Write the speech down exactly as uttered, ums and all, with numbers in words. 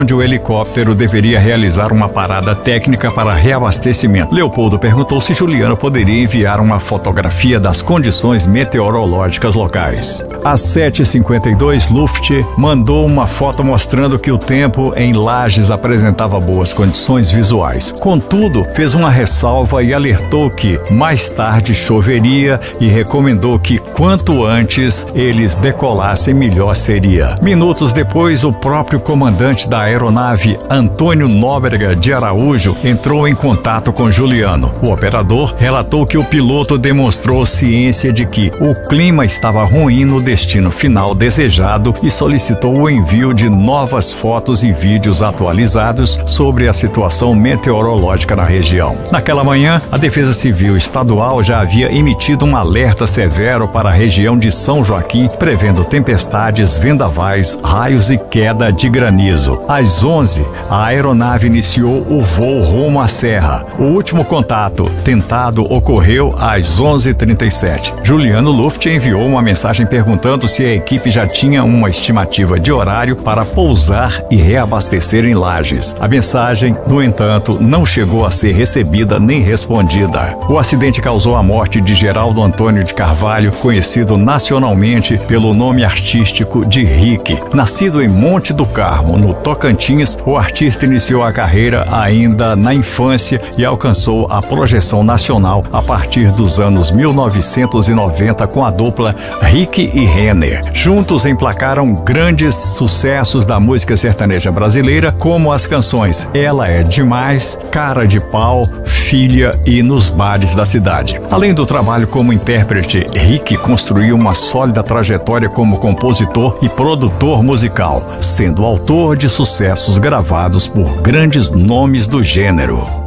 onde o helicóptero deveria realizar uma parada técnica para reabastecimento. Leopoldo perguntou se Juliano poderia enviar uma fotografia das condições meteorológicas locais. Às sete e cinquenta e dois, Luft mandou uma foto mostrando que o tempo em Lages apresentava boas condições visuais. Contudo, fez uma ressalva e alertou que mais tarde choveria e recomendou que quanto antes eles decolassem, melhor seria. Minutos depois, o próprio comandante da aeronave, Antônio Nóbrega de Araújo, entrou em contato com Juliano. O operador relatou que o piloto demonstrou ciência de que o clima estava ruim no destino final desejado e solicitou o envio de novas fotos e vídeos atualizados sobre a situação meteorológica na região. Naquela manhã, a Defesa Civil Estadual já havia emitido um alerta severo para a região de São Joaquim, prevendo tempestades, vendavais, raios e queda de granizo. Às onze, a aeronave iniciou o voo rumo à Serra. O último contato tentado ocorreu às onze e trinta e sete. Juliano Luft enviou uma mensagem perguntando se a equipe já tinha uma estimativa de horário para pousar e reabastecer em Lages. A mensagem, no entanto, não chegou a ser recebida nem respondida. O acidente causou a morte de Geraldo Antônio de Carvalho, conhecido nacionalmente pelo nome artístico de Rick. Nascido em Monte do Carmo, no Tocantins, o artista iniciou a carreira ainda na infância e alcançou a projeção nacional a partir dos anos mil novecentos e noventa com a dupla Rick e Renner. Juntos emplacaram grandes sucessos da música sertaneja brasileira, como as canções Ela é Demais, Cara de Pau, Filha e Nos Bares da Cidade. Além do trabalho como intérprete, Rick construiu uma sólida trajetória como compositor e produtor musical, sendo autor de sucessos gravados por grandes nomes do gênero.